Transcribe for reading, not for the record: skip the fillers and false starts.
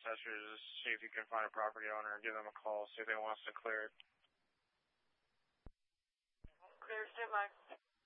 assessors, see if you can find a property owner, give them a call, see if they want us to clear it. Clear, stand by.